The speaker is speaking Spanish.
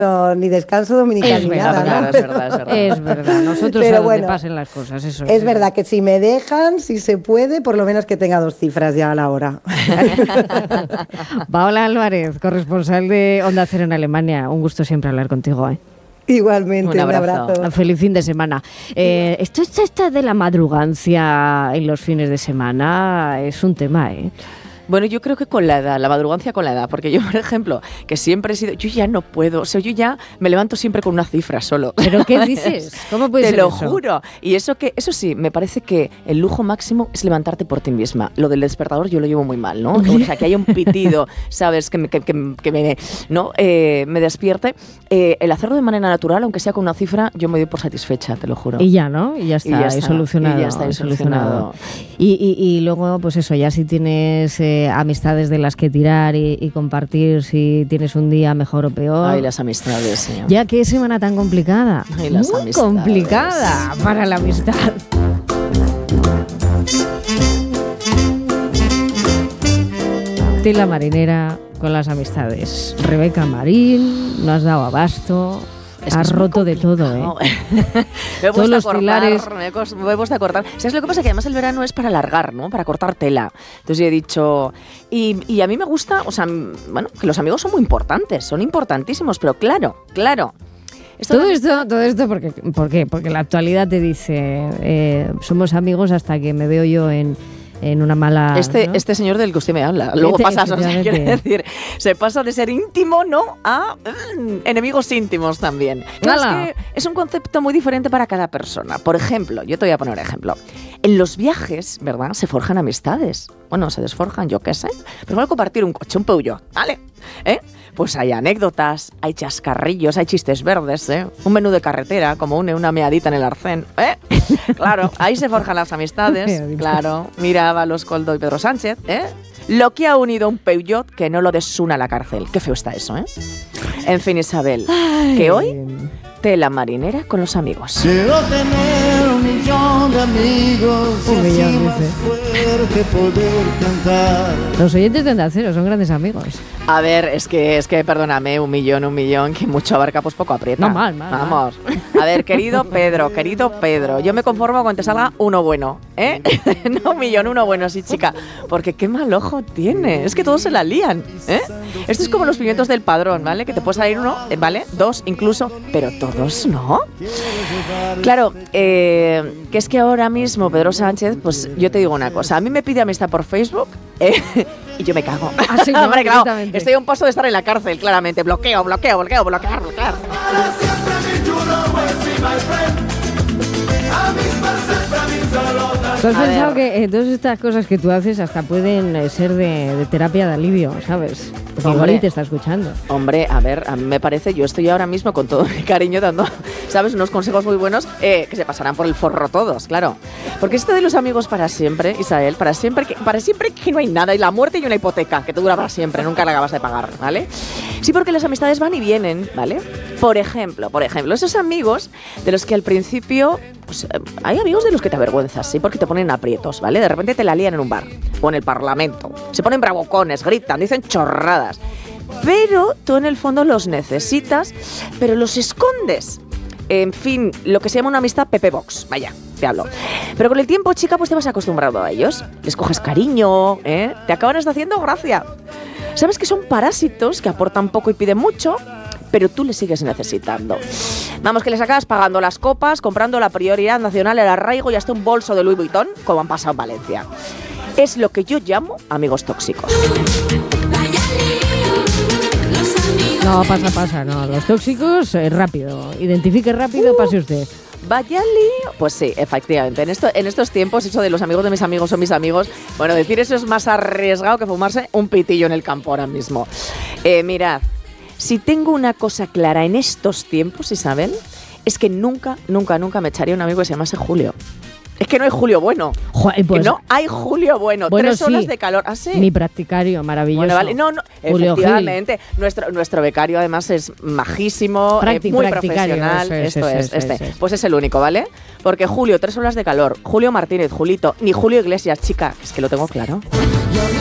ni descanso dominical Es ni verdad, nada, ¿no? es verdad. Es verdad, nosotros Pero a donde bueno, pasen las cosas, eso Es verdad que si me dejan, si se puede, por lo menos que tenga 2 cifras ya a la hora. Paola Álvarez, corresponsal de Onda Cero en Alemania. Un gusto siempre hablar contigo, ¿eh? Igualmente, Un abrazo. Feliz fin de semana. Esto de la madrugancia en los fines de semana es un tema, ¿eh? Bueno, yo creo que con la edad, la madrugancia con la edad, porque yo, por ejemplo, que siempre he sido, yo ya no puedo, o sea, yo ya me levanto siempre con una cifra solo. ¿Pero qué dices? ¿Cómo puede ser Te lo eso? juro. Y eso sí, me parece que el lujo máximo es levantarte por ti misma. Lo del despertador yo lo llevo muy mal, ¿no? O sea, que haya un pitido, ¿sabes? Que me despierte. El hacerlo de manera natural, aunque sea con una cifra, yo me doy por satisfecha, te lo juro. Y ya, ¿no? Y ya está, solucionado. Y ya está solucionado. Y luego, pues eso, ya si tienes amistades de las que tirar y compartir si tienes un día mejor o peor. Ay, las amistades, sí. Ya qué semana tan complicada. Ay, las Muy amistades. complicada para la amistad. Tela marinera con las amistades. Rebeca Marín, no has dado abasto. Has roto de todo, ¿eh? Me he Todos los pilares. me he puesto a cortar. ¿Sabes lo que pasa? Que además el verano es para alargar, ¿no? Para cortar tela. Entonces yo he dicho... Y a mí me gusta, o sea, bueno, que los amigos son muy importantes, son importantísimos, pero claro. Todo esto, ¿por qué? Porque la actualidad te dice, somos amigos hasta que me veo yo en una mala... ¿no? Este señor del que usted me habla, luego pasas, o sea, quiere decir, se pasa de ser íntimo, ¿no? A enemigos íntimos también. Claro, es que es un concepto muy diferente para cada persona. Por ejemplo, yo te voy a poner ejemplo. En los viajes, ¿verdad? Se forjan amistades. Bueno, se desforjan, yo qué sé. Pero van a compartir un coche, un Peugeot, ¿vale? Pues hay anécdotas, hay chascarrillos, hay chistes verdes, un menú de carretera, como una meadita en el arcén, Claro, ahí se forjan las amistades, claro. Mira, Valos Coldo y Pedro Sánchez, Lo que ha unido un Peugeot que no lo desuna a la cárcel. Qué feo está eso, En fin, Isabel, que hoy tela marinera con los amigos. Quiero tener 1.000.000 de amigos. Un millón, dice. Fuerte poder cantar. Los oyentes de Onda Cero son grandes amigos. A ver, es que perdóname, 1.000.000, que mucho abarca, pues poco aprieta. No, mal. Vamos. A ver, querido Pedro, yo me conformo con que te salga uno bueno, No 1.000.000, uno bueno, sí, chica. Porque qué mal ojo tiene. Es que todos se la lían, Esto es como los pimientos del padrón, ¿vale? Que te puede salir uno, ¿vale? 2 incluso, pero todos no. Claro, que es que ahora mismo Pedro Sánchez, pues yo te digo una cosa. A mí me pide amistad por Facebook, y yo me cago. Así no, Hombre, claro, estoy a un paso de estar en la cárcel, claramente. Bloquear. ¿Tú has pensado que todas estas cosas que tú haces hasta pueden ser de terapia de alivio, ¿sabes? Porque igual te está escuchando. Hombre, a ver, a mí me parece, yo estoy ahora mismo con todo mi cariño dando, ¿sabes? Unos consejos muy buenos que se pasarán por el forro todos, claro. Porque esto de los amigos para siempre, Isabel, para siempre que no hay nada, y la muerte y una hipoteca que te dura para siempre, nunca la acabas de pagar, ¿vale? Sí, porque las amistades van y vienen, ¿vale? Por ejemplo, esos amigos de los que al principio, pues hay amigos de los que te avergüenzas, sí, porque te ponen aprietos, ¿vale? De repente te la lían en un bar o en el Parlamento, se ponen bravucones, gritan, dicen chorradas, pero tú en el fondo los necesitas, pero los escondes. En fin, lo que se llama una amistad Pepe Box, vaya, te hablo. Pero con el tiempo, chica, pues te vas acostumbrado a ellos, les coges cariño, te acaban haciendo gracia. Sabes que son parásitos que aportan poco y piden mucho, pero tú les sigues necesitando. Vamos, que les acabas pagando las copas, comprando la prioridad nacional, el arraigo y hasta un bolso de Louis Vuitton, como han pasado en Valencia. Es lo que yo llamo amigos tóxicos. No, pasa, no. Los tóxicos, rápido. Identifique rápido, pase usted. Vaya lío. Pues sí, efectivamente. En estos tiempos, eso de los amigos de mis amigos son mis amigos, bueno, decir eso es más arriesgado que fumarse un pitillo en el campo ahora mismo. Mirad, si tengo una cosa clara en estos tiempos, Isabel, es que nunca me echaría un amigo que se llamase Julio. Es que no hay Julio bueno. Pues, que no hay Julio bueno. 3 horas de calor. ¿Ah, sí? Mi practicario, maravilloso. Bueno, vale. No, Julio efectivamente. Nuestro becario además es majísimo, muy profesional. Esto es. Pues es el único, ¿vale? Porque Julio, 3 horas de calor. Julio Martínez, Julito, ni Julio Iglesias, chica. Es que lo tengo claro.